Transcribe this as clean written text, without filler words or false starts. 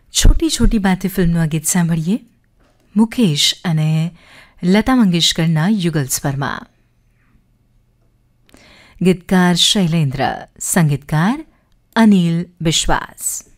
છોટી છોટી બાતે ફિલ્મનું આ ગીત સાંભળીએ મુકેશ અને લતા મંગેશકરના યુગલ સ્વરમાં. ગીતકાર શૈલેન્દ્ર, સંગીતકાર અનિલ બિશ્વાસ.